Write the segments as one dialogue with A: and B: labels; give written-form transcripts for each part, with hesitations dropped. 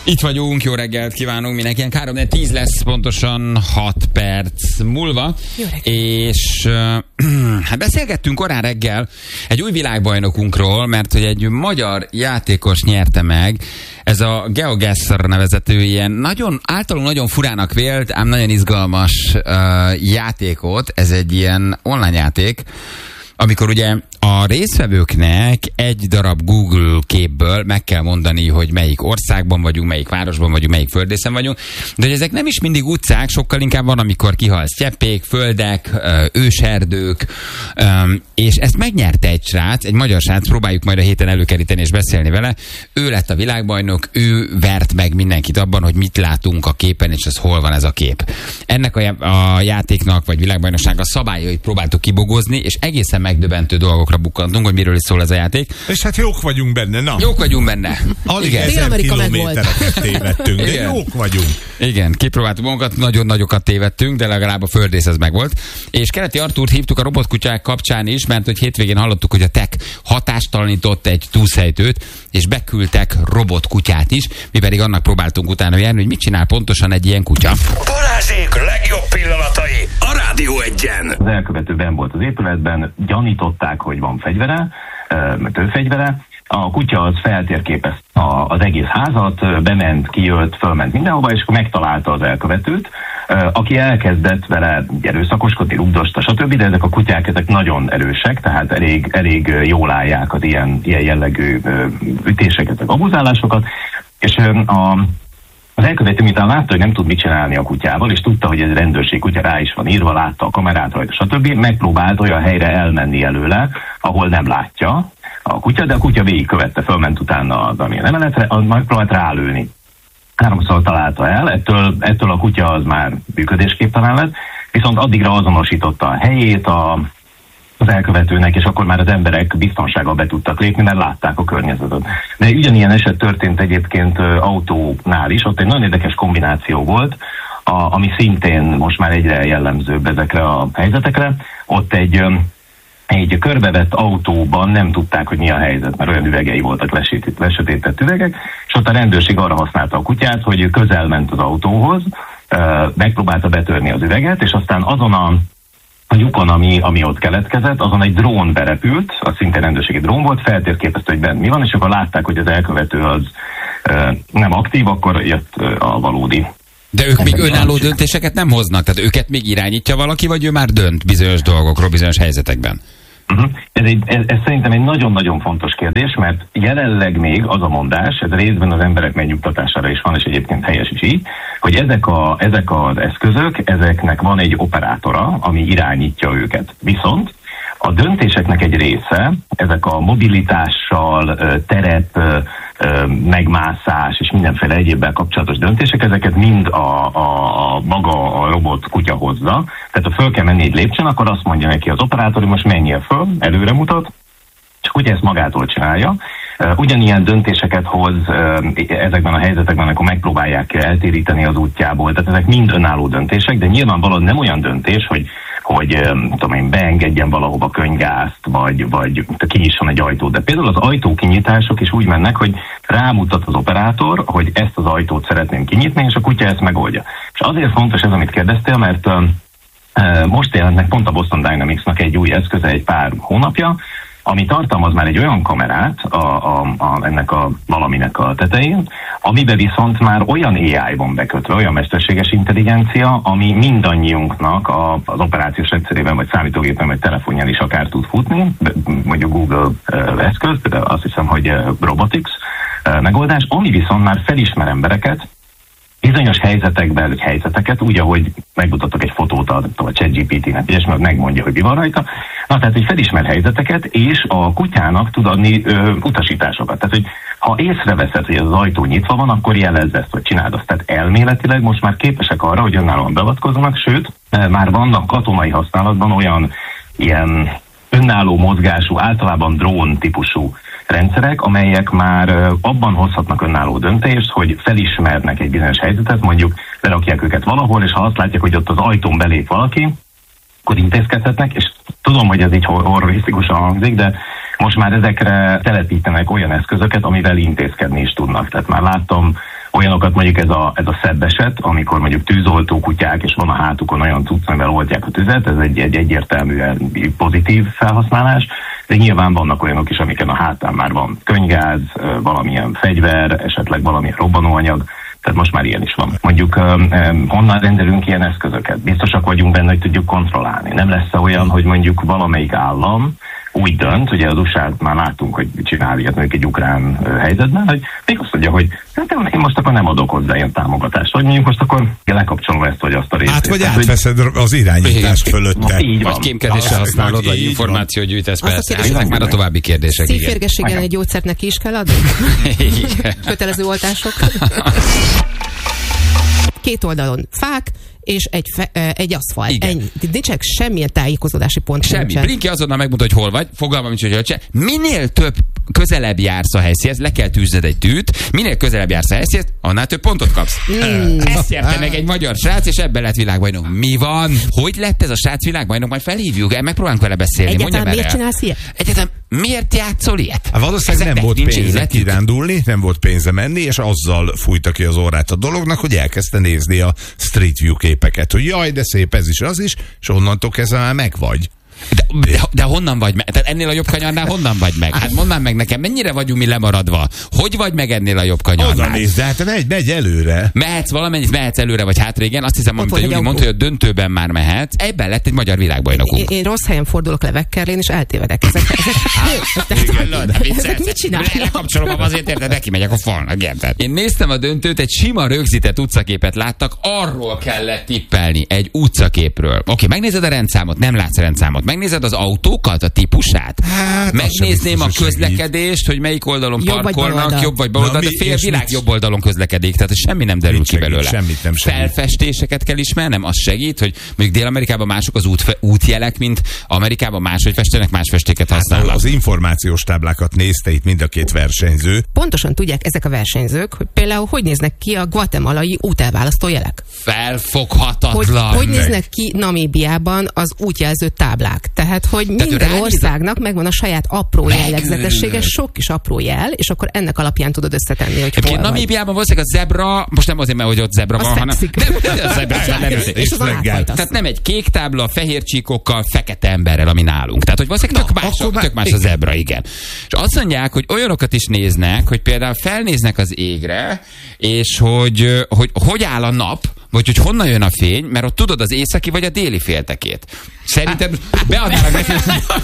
A: Itt vagyunk, jó reggelt kívánunk mindenkinek. 3-10 lesz pontosan 6 perc múlva. És hát beszélgettünk korán reggel egy új világbajnokunkról, mert hogy egy magyar játékos nyerte meg, ez a GeoGuessr nevezető ilyen általunk nagyon furának vélt, ám nagyon izgalmas játékot. Ez egy ilyen online játék, amikor ugye a résztvevőknek egy darab Google képből meg kell mondani, hogy melyik országban vagyunk, melyik városban vagyunk, melyik földrészen vagyunk, de hogy ezek nem is mindig utcák, sokkal inkább van, amikor kihal sztyeppék, földek, őserdők, és ezt megnyerte egy srác, egy magyar srác, próbáljuk majd a héten előkeríteni és beszélni vele. Ő lett a világbajnok, ő vert meg mindenkit abban, hogy mit látunk a képen, és ez hol van ez a kép. Ennek a játéknak, vagy világbajnokság a szabályait próbáltuk kibogozni, és egészen megdöbbentő dolgokra bukkantunk, hogy miről is szól ez a játék.
B: És hát jók vagyunk benne, na.
A: Jók vagyunk benne.
B: Alig 1000 kilométereket tévedtünk, de jók vagyunk.
A: Igen, kipróbáltuk magunkat, nagyon nagyokat tévedtünk, de legalább a földrész ez megvolt. És Keleti Artúrt hívtuk a robotkutyák kapcsán is, mert hogy hétvégén hallottuk, hogy a tech hatástalanított egy túlszejtőt, és beküldtek robotkutyát is, mi pedig annak próbáltunk utána járni, hogy mit csinál pontosan egy ilyen kutya.
C: Balázsék legjobb pillanatai a Rádió 1-en.
D: Az elkövető benn volt az épületben, gyanították, hogy van fegyvere, tőfegyvere. A kutya az feltérképezte az egész házat, bement, kijött, fölment mindenhova, és akkor megtalálta az elkövetőt, aki elkezdett vele erőszakoskodni, rugdosta, stb. De ezek a kutyák, ezek nagyon erősek, tehát elég jól állják az ilyen jellegű ütéseket, az abuzálásokat, és az elkövető, miután látta, hogy nem tud mit csinálni a kutyával, és tudta, hogy ez rendőrség kutya, rá is van írva, látta a kamerát rajta, stb. Megpróbált olyan helyre elmenni előle, ahol nem látja a kutya, de a kutya végigkövette, fölment utána az amilyen emeletre, megpróbált rálőni. 3-szor találta el, ettől a kutya az már működésképtelen lett, viszont addigra azonosította a helyét az elkövetőnek, és akkor már az emberek biztonsággal be tudtak lépni, mert látták a környezetet. De ugyanilyen eset történt egyébként autónál is, ott egy nagyon érdekes kombináció volt, ami szintén most már egyre jellemzőbb ezekre a helyzetekre. Ott egy körbevett autóban nem tudták, hogy mi a helyzet, mert olyan üvegei voltak, lesötétett üvegek, és ott a rendőrség arra használta a kutyát, hogy közel ment az autóhoz, megpróbálta betörni az üveget, és aztán azon a lyukon, ami ott keletkezett, azon egy drón berepült, az szintén rendőrségi drón volt, feltérképezte, hogy benne mi van, és akkor látták, hogy az elkövető az nem aktív, akkor jött a valódi.
A: De ők még önálló döntéseket nem hoznak, tehát őket még irányítja valaki, vagy ő már dönt bizonyos dolgokról, bizonyos helyzetekben?
D: Ez szerintem egy nagyon-nagyon fontos kérdés, mert jelenleg még az a mondás, ez részben az emberek megnyugtatására is van, és egyébként helyes is így, hogy ezek az eszközök, ezeknek van egy operátora, ami irányítja őket. Viszont a döntéseknek egy része, ezek a mobilitással, terep, megmászás és mindenféle egyébbel kapcsolatos döntések, ezeket mind maga a robot kutya hozza. Tehát ha föl kell menni egy lépcsőn, akkor azt mondja neki az operátor, hogy most menjél föl, előre mutat, és a kutya ezt magától csinálja. Ugyanilyen döntéseket hoz ezekben a helyzetekben, amikor megpróbálják eltéríteni az útjából. Tehát ezek mind önálló döntések, de nyilvánvalóan nem olyan döntés, hogy tudom én, beengedjen valahova könyvgázt, vagy kinyisson egy ajtót. De például az ajtókinyitások is úgy mennek, hogy rámutat az operátor, hogy ezt az ajtót szeretném kinyitni, és a kutya ezt megoldja. És azért fontos ez, amit kérdeztél, mert most jelent meg pont a Boston Dynamics-nak egy új eszköze egy pár hónapja, ami tartalmaz már egy olyan kamerát ennek a valaminek a tetején, amiben viszont már olyan AI van bekötve, olyan mesterséges intelligencia, ami mindannyiunknak az operációs rendszerében, vagy számítógépen, vagy telefonján is akár tud futni, mondjuk Google eszköz, de azt hiszem, hogy Robotics megoldás, ami viszont már felismer embereket, bizonyos helyzetekben, vagy helyzeteket, úgy, ahogy megmutatok egy fotót a ChatGPT-nek, és megmondja, hogy mi van rajta. Na, tehát, hogy felismer helyzeteket, és a kutyának tud adni utasításokat. Tehát, hogy ha észreveszed, hogy az ajtó nyitva van, akkor jelezz ezt, vagy csináld azt. Tehát elméletileg most már képesek arra, hogy önállóan beavatkozzanak, sőt, már vannak katonai használatban olyan ilyen önálló mozgású, általában drón típusú rendszerek, amelyek már abban hozhatnak önálló döntést, hogy felismernek egy bizonyos helyzetet, mondjuk berakják őket valahol, és ha azt látják, hogy ott az ajtón belép valaki, akkor intézkedhetnek, és tudom, hogy ez így horrorisztikusan hangzik, de most már ezekre telepítenek olyan eszközöket, amivel intézkedni is tudnak. Tehát már láttam Olyanokat mondjuk ez a szebb eset, amikor mondjuk tűzoltó kutyák, és van a hátukon olyan cucc, amivel oltják a tüzet, ez egy egyértelműen pozitív felhasználás, de nyilván vannak olyanok is, amiken a hátán már van könyvgáz, valamilyen fegyver, esetleg valamilyen robbanóanyag, tehát most már ilyen is van. Mondjuk honnan rendelünk ilyen eszközöket? Biztosak vagyunk benne, hogy tudjuk kontrollálni. Nem lesz olyan, hogy mondjuk valamelyik állam úgy dönt, ugye az USA-t már láttunk, hogy csinál ilyet mondjuk egy ukrán helyzetben, hogy még azt mondja, hogy én most akkor nem adok hozzá ilyen támogatást, vagy mondjuk most akkor lekapcsolom ezt, vagy azt a részét.
B: Hát, vagy átveszed az irányítást fölötte.
A: Így van. Vagy kémkedésre használod, vagy információt gyűjtesz, persze. Ezek már a további kérdések.
E: Szívférgességgel egy gyógyszert neki is kell adni? Kötelező oltások. Két oldalon fák, és egy aszfalt. Ennyi. Nincsenek semmilyen tájékozódási pont.
A: Semmi. Blinky azonnal megmondta, hogy hol vagy. Fogalmam nincs, hogy se. Minél több közelebb jársz a helyszínhez, le kell tűzned egy tűt, minél közelebb jársz a helyszínhez, annál több pontot kapsz. Ezt érte meg egy magyar srác, és ebben lett világbajnok. Mi van? Hogy lett ez a srác világbajnok? Majd felhívjuk, megpróbálunk vele beszélni.
E: Egyáltalán miért csinálsz ilyet?
A: Egyáltalán miért játszol ilyet?
B: Valószínűleg nem volt pénze kirándulni, nem volt pénze menni, és azzal fújta ki az orrát a dolognak, hogy elkezdte nézni a Street View képeket, hogy jaj, de szép ez is, az is, és onnantól kezdve már megvagy.
A: De honnan vagy meg? Tehát ennél a jobb kanyarnál honnan vagy meg? Hát mondd meg nekem, mennyire vagyunk mi lemaradva? Hogy vagy meg ennél a jobb kanyarnál?
B: Oda nézd, de hát megy előre.
A: Mehetsz valamennyit, mehetsz előre vagy hátra, igen. Azt hiszem, amit a Júli mondta, hogy a döntőben már mehetsz. Ebben lett egy magyar világbajnokunk.
E: Én rossz helyen fordulok le Vekkerlén, és eltévedek. Ezek mit csinálják?
A: Lekapcsolom, azért érted, neki megyek a falnak, érted? Én néztem a döntőt, egy sima rögzített utcaképet láttak, arról kellett tippelni, egy utcaképről. Oké, megnézed a rendszámot, nem látsz rendszámot. Megnézed az autókat, a típusát? Hát, megnézném a közlekedést, hogy melyik oldalon parkolnak, jobb vagy bal oldal, de fél világ jobb oldalon közlekedik, tehát semmi nem derül ki belőle.
B: Semmit nem segít.
A: Felfestéseket kell ismernem, az segít, hogy mondjuk Dél-Amerikában mások az útjelek, mint Amerikában máshogy festenek, más festéket használnak.
B: Hát, az információs táblákat nézte itt mind a két versenyző.
E: Pontosan tudják ezek a versenyzők, hogy például hogy néznek ki a guatemalai útelválasztó jelek.
A: Felfoghatatlan.
E: Hogy néznek ki Namíbiában az útjelző táblák. Tehát, hogy minden országnak megvan a saját apró jellegzetessége, sok kis apró jel, és akkor ennek alapján tudod összetenni, hogy hol vagy.
A: Namíbiában valószínűleg a zebra, most nem azért, mert hogy ott zebra van, hanem... Tehát nem egy kék tábla, fehér csíkokkal, fekete emberrel, ami nálunk. Tehát, hogy valószínűleg tök más a zebra, igen. És azt mondják, hogy olyanokat is néznek, hogy például felnéznek az égre, és hogy áll a nap, vagy hogy honnan jön a fény, mert ott tudod az északi vagy a déli féltekét. Szerintem beadnának neki.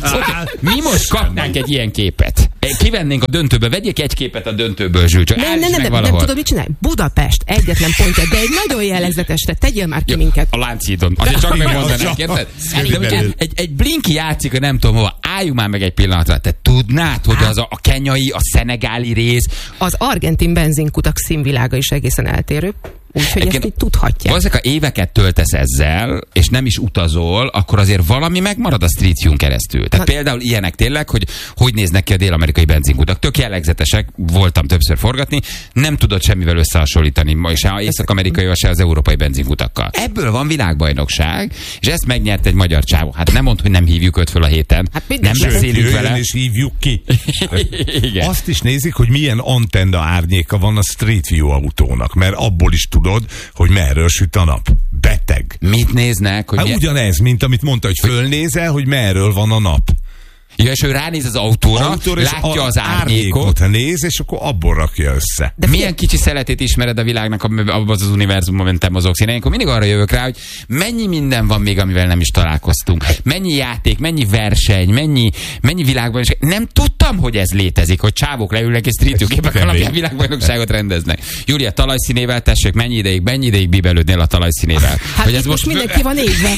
A: Mi most kapnánk egy ilyen képet. Kivennénk a döntőből, vegyék egy képet a döntőből, Zsül, csak
E: nem tudod, mit csinálj? Budapest, egyetlen pontja, de egy nagyon jellegzetesre, tegyél már ki minket.
A: A Lánchídon. Azért csak megmondanák, érted? Egy Blinky játszik, nem tudom hova, álljunk már meg egy pillanatra. Te tudnád, hogy az a kenyai, a szenegáli rész.
E: Az argentin benzinkutak színvilága is egészen eltérő. Úgyhogy ezt így tudhatják.
A: Valószínűleg, ha éveket töltesz ezzel, és nem is utazol, akkor azért valami megmarad a Street View-n keresztül. Tehát például ilyenek tényleg, hogy néznek ki a dél-amerikai benzinkutak. Tök jellegzetesek, voltam többször forgatni, nem tudod semmivel összehasonlítani, se az észak-amerikai, se az európai benzinkutakkal. Ebből van világbajnokság, és ezt megnyert egy magyar csávó. Hát nem mondd, hogy nem hívjuk őt föl a héten. Hát nem beszélünk vele.
B: És hívjuk ki. Azt is nézik, hogy milyen antenna árnyéka van a Street View autónak, mert abból is tudod, hogy merről süt a nap. Beteg.
A: Mit néznek? Hogy
B: ugyanez, mint amit mondta, hogy fölnézel, hogy merről van a nap.
A: Ja, és ő ránéz az autóra, látja az árnyékot.
B: Néz, és akkor abból rakja össze.
A: De milyen kicsi szeletét ismered a világnak, abban az univerzumban, amiben te mozogsz. Én ilyenkor mindig arra jövök rá, hogy mennyi minden van még, amivel nem is találkoztunk. Mennyi játék, mennyi verseny, mennyi világbajnokság. Nem tudtam, hogy ez létezik, hogy csávok leülnek és Street View képek alapján világbajnokságot rendeznek. Júlia, talajszínével tessék, mennyi ideig bibelődnél a talajszínével?
E: Hát hogy ez most mindenki van égve.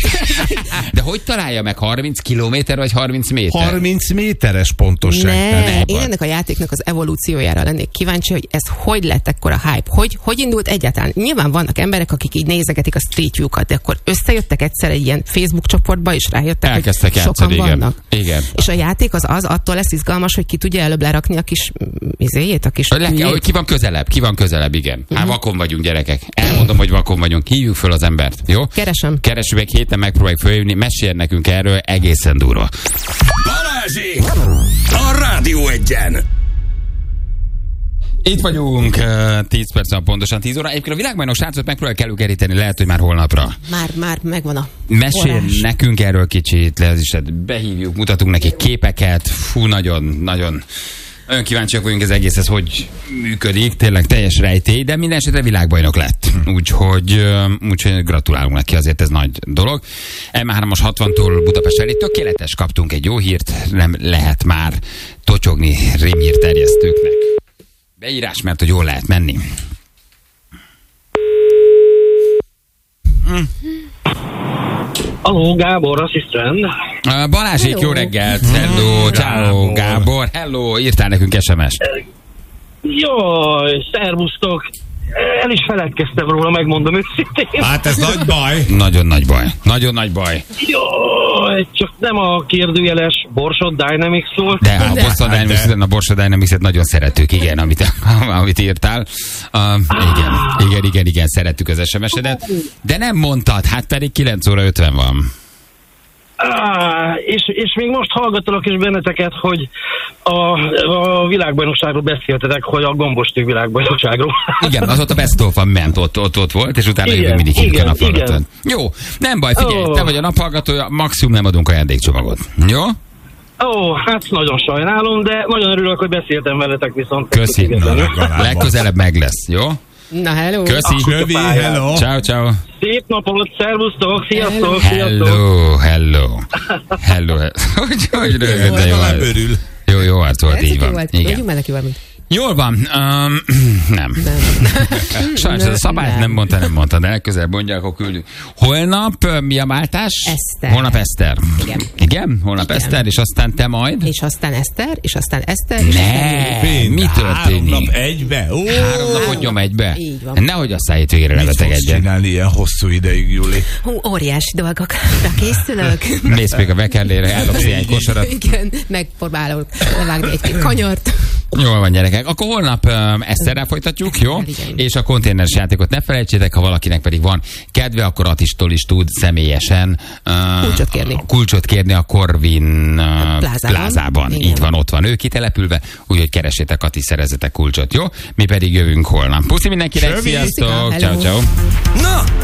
A: De hogy találja meg 30 kilométer vagy 30 méter?
B: 30 méteres pontosság.
E: Én ennek a játéknak az evolúciójára lennék kíváncsi, hogy ez hogy lett ekkora hype? Hogy indult egyáltalán? Nyilván vannak emberek, akik így nézegetik a Street View-kat, de akkor összejöttek egyszer egy ilyen Facebook csoportba, és rájöttek,
A: elkezdtek
E: hogy sokan vannak.
A: Igen.
E: És a játék az attól lesz izgalmas, hogy ki tudja előbb lerakni a kis izéjét, a kis
A: ki van közelebb, igen. Hát vakon vagyunk, gyerekek. Elmondom, hogy vakon vagyunk. Hívjuk föl az embert, jó? Keresünk egy héten, megpróbáljuk följönni, mesélj nekünk erről, egészen durva.
C: Balázsék! A Rádió Egyen!
A: Itt vagyunk, 10 perc van pontosan 10 óra. Egyébként a világbajnokságot megpróbáljuk előkeríteni, lehet, hogy már holnapra.
E: Már megvan a
A: Mesél
E: forrás.
A: nekünk erről kicsit, behívjuk, mutatunk neki képeket. Fú, nagyon kíváncsiak vagyunk az egészhez, hogy működik, tényleg teljes rejtély, de minden esetre világbajnok lett. Úgyhogy gratulálunk neki, azért ez nagy dolog. M3-as 60-tól Budapest elé tökéletes, kaptunk egy jó hírt, nem lehet már totyogni rémhír terjesztőknek. Beírás, mert hogy jól lehet menni.
F: Halló, Gábor, asszisztent.
A: Balázsék,
E: Hello.
A: jó reggelt! Hello, ciao, Gábor! Hello, írtál nekünk SMS-t.
F: Jaj, szervusztok. El is feledkeztem róla, megmondom őszintén.
B: Hát ez nagy baj.
A: Nagyon nagy baj. Nagyon nagy baj.
F: Jaj, csak nem a kérdőjeles Borsod Dynamics volt.
A: De a Borsod Dynamics-et nagyon szeretők, igen, amit írtál. Igen, szerettük az SMS-edet. De nem mondtad, hát pedig 9 óra 50 van.
F: És még most hallgatalak is benneteket, hogy a világbajnokságról beszéltetek, hogy a gombostű világbajnokságról.
A: Igen, az ott a Best of-ban ment, ott volt, és utána jövünk mindig hívjuk a naphallgatót. Jó, nem baj, figyelj, te vagy a naphallgatója, maximum nem adunk ajándékcsomagot. Jó?
F: Hát nagyon sajnálom, de nagyon örülök, hogy beszéltem veletek viszont.
A: Köszi. Legközelebb meg lesz, jó?
E: Na, hello.
A: Köszi.
B: Csövi, hello.
A: Ciao.
F: Szép napot, szervusztok, sziasztok,
A: Hello. Hogy rögtön, de jó.
B: Örül.
A: Jó arc volt, így van.
E: Igen. Már neki valamit.
A: Jól van. Nem. Sajnos ez a szabályt nem mondta, de legközelebb mondja, akkor küldjük. Holnap mi a váltás?
E: Eszter.
A: Holnap Eszter. Igen? Holnap
E: Igen.
A: Eszter, és aztán te majd?
E: És aztán Eszter, és aztán Eszter, és
A: Ne, mi
B: 3
A: történik?
B: nap egybe?
A: 3 napot nyom egybe?
E: Így van.
A: Nehogy aztán hétvégére
B: Mit fogsz
A: lebetegedjen.
B: csinálni ilyen hosszú ideig, Juli?
E: óriási dolgokra készülök.
A: Mész még a vekellére, ellopsz ilyen kosarat.
E: Igen, megpróbálok levágni egy kanyart.
A: Jól van, gyerekek. Akkor holnap Eszterrel folytatjuk, jó?
E: Igen.
A: És a konténeres játékot ne felejtsétek, ha valakinek pedig van kedve, akkor Attistól is tud személyesen kulcsot kérni a Corvin plázában.
E: Igen.
A: Így van, ott van ő kitelepülve, úgyhogy keresétek Ati, szerezzetek kulcsot, jó? Mi pedig jövünk holnap. Puszi mindenkinek,
B: Csövi.
A: sziasztok!
E: Hello.
A: Ciao.
C: Na,